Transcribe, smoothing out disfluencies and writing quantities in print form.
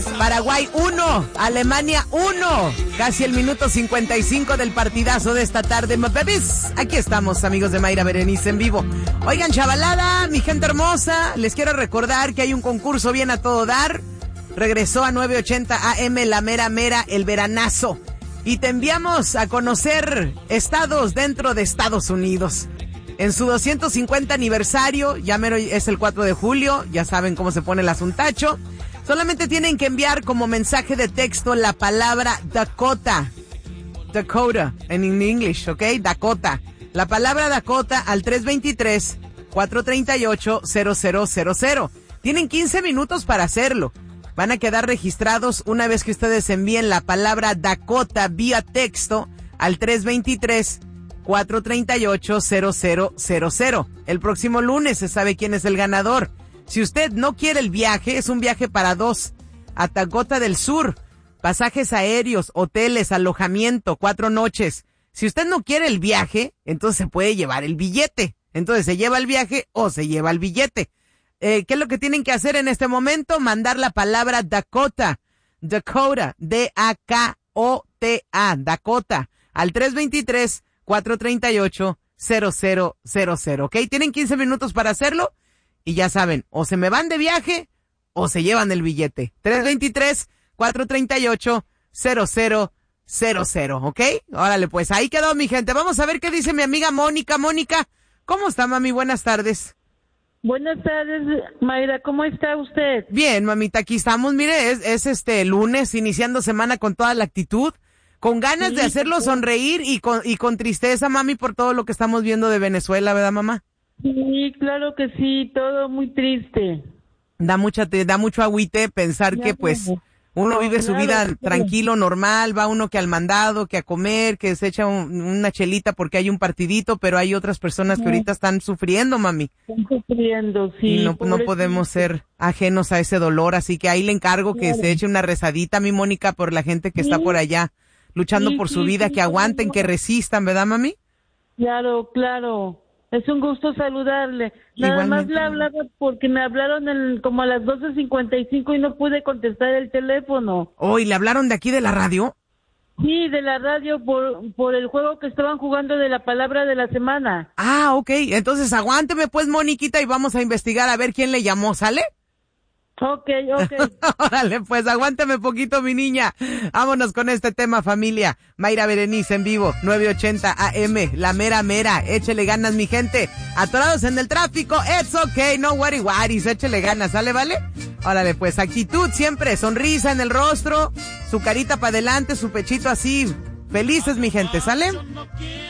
Paraguay 1, Alemania 1. Casi el minuto 55 del partidazo de esta tarde, my babies. Aquí estamos, amigos de Mayra Berenice en vivo. Oigan, chavalada, mi gente hermosa, les quiero recordar que hay un concurso bien a todo dar. Regresó a 980 AM la mera mera, el veranazo. Y te enviamos a conocer estados dentro de Estados Unidos. En su 250 aniversario, ya mero es el 4 de julio, ya saben cómo se pone el asuntacho. Solamente tienen que enviar como mensaje de texto la palabra Dakota. Dakota, en English, ¿ok? Dakota. La palabra Dakota al 323-438-0000. Tienen 15 minutos para hacerlo. Van a quedar registrados una vez que ustedes envíen la palabra Dakota vía texto al 323-438-0000. El próximo lunes se sabe quién es el ganador. Si usted no quiere el viaje, es un viaje para dos a Dakota del Sur. Pasajes aéreos, hoteles, alojamiento, 4 noches. Si usted no quiere el viaje, entonces se puede llevar el billete. Entonces se lleva el viaje o se lleva el billete. ¿Qué es lo que tienen que hacer en este momento? Mandar la palabra Dakota, Dakota, D-A-K-O-T-A, Dakota, al 323-438-0000, ¿ok? Tienen 15 minutos para hacerlo y ya saben, o se me van de viaje o se llevan el billete. 323-438-0000, ¿ok? Órale, pues ahí quedó, mi gente. Vamos a ver qué dice mi amiga Mónica. Mónica, ¿cómo está, mami? Buenas tardes. Buenas tardes, Mayra, ¿cómo está usted? Bien, mamita, aquí estamos, mire, es lunes, iniciando semana con toda la actitud, con ganas de hacerlo sonreír y con tristeza, mami, por todo lo que estamos viendo de Venezuela, ¿verdad, mamá? Sí, claro que sí, todo muy triste. Da mucho agüite pensar que, pues, uno vive su vida tranquilo, normal, va uno que al mandado, que a comer, que se echa una chelita porque hay un partidito, pero hay otras personas que ahorita están sufriendo, mami. Están sufriendo, sí. Y no podemos ser ajenos a ese dolor, así que ahí le encargo que se eche una rezadita, mi Mónica, por la gente que está por allá luchando por su vida, que aguanten, que resistan, ¿verdad, mami? Claro, claro. Es un gusto saludarle. Nada más le hablaba porque me hablaron como a las 12:55 y no pude contestar el teléfono. Oh, ¿y le hablaron de aquí de la radio? Sí, de la radio por el juego que estaban jugando de la palabra de la semana. Ah, ok. Entonces aguánteme pues, Moniquita, y vamos a investigar a ver quién le llamó, ¿sale? Ok. Órale, pues aguántame poquito, mi niña. Vámonos con este tema, familia. Mayra Berenice en vivo, 980 AM, la mera mera. Échele ganas, mi gente. Atorados en el tráfico, it's okay, no worry worries. Échele ganas, ¿sale, vale? Órale, pues actitud siempre, sonrisa en el rostro, su carita para adelante, su pechito así. Felices, mi gente, ¿sale?